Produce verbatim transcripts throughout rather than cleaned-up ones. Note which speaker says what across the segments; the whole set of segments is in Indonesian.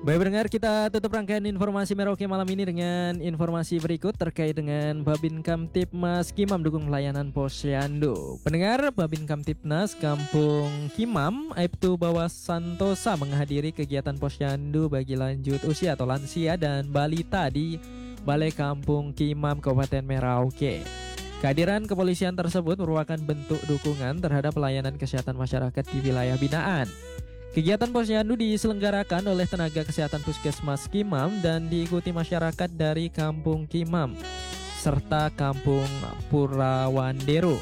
Speaker 1: Baik pendengar, kita tutup rangkaian informasi Merauke malam ini dengan informasi berikut terkait dengan Babin Kamtipmas Kimam dukung pelayanan Posyandu. Pendengar, Babin Kamtipnas Kampung Kimam Aibtu Bawa Santosa menghadiri kegiatan Posyandu bagi lanjut usia atau lansia dan balita di Balai Kampung Kimam Kabupaten Merauke. Kehadiran kepolisian tersebut merupakan bentuk dukungan terhadap pelayanan kesehatan masyarakat di wilayah binaan. Kegiatan Posyandu diselenggarakan oleh tenaga kesehatan Puskesmas Kimam dan diikuti masyarakat dari Kampung Kimam serta Kampung Purawandero.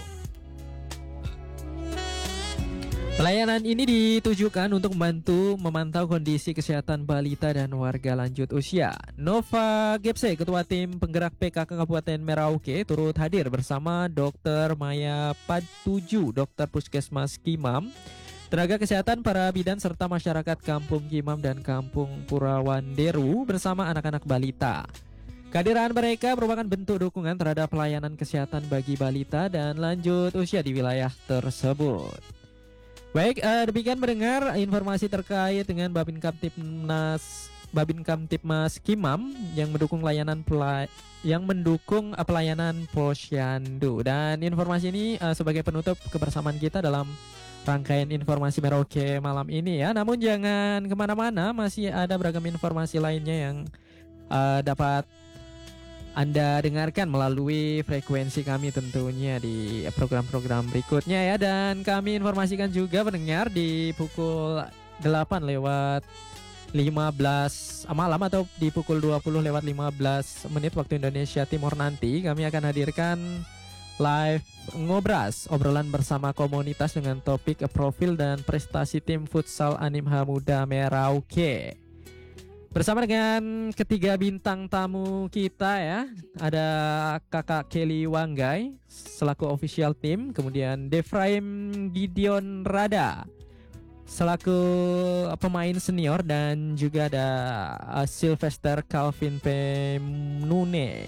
Speaker 1: Pelayanan ini ditujukan untuk membantu memantau kondisi kesehatan balita dan warga lanjut usia. Nova Gepse, Ketua Tim Penggerak P K K Kabupaten Merauke, turut hadir bersama Dokter Maya Padtuju, Dokter Puskesmas Kimam, tenaga kesehatan, para bidan, serta masyarakat Kampung Kimam dan Kampung Purawanderu bersama anak-anak balita. Kehadiran mereka merupakan bentuk dukungan terhadap pelayanan kesehatan bagi balita dan lanjut usia di wilayah tersebut. Baik, eh, demikian mendengar informasi terkait dengan Babin Kamtipnas Babin Kamtipmas Kimam yang mendukung layanan pelay yang mendukung eh, pelayanan Posyandu. Dan informasi ini eh, sebagai penutup kebersamaan kita dalam rangkaian informasi Merauke malam ini ya. Namun jangan kemana-mana, masih ada beragam informasi lainnya yang uh, dapat Anda dengarkan melalui frekuensi kami tentunya di program-program berikutnya ya. Dan kami informasikan juga pendengar di pukul delapan lewat lima belas malam atau di pukul dua puluh lewat lima belas menit waktu Indonesia Timur nanti kami akan hadirkan live Ngobras, obrolan bersama komunitas dengan topik profil dan prestasi tim futsal Animha Muda Merauke. Bersama dengan ketiga bintang tamu kita ya, ada Kakak Kelly Wanggai selaku official tim, kemudian Defraim Gideon Rada selaku pemain senior, dan juga ada uh, Sylvester Calvin Pemnune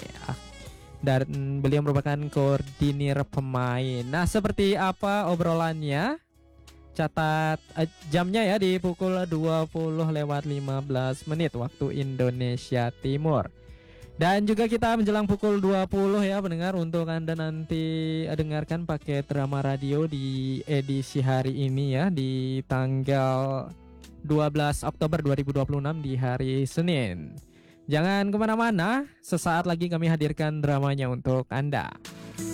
Speaker 1: dan beliau merupakan koordinir pemain. Nah, seperti apa obrolannya? Catat uh, jamnya ya di pukul dua puluh lewat lima belas menit waktu Indonesia Timur. Dan juga kita menjelang pukul dua puluh ya pendengar, untuk Anda nanti dengarkan paket drama radio di edisi hari ini ya, di tanggal dua belas Oktober dua ribu dua puluh enam di hari Senin. Jangan kemana-mana, sesaat lagi kami hadirkan dramanya untuk Anda.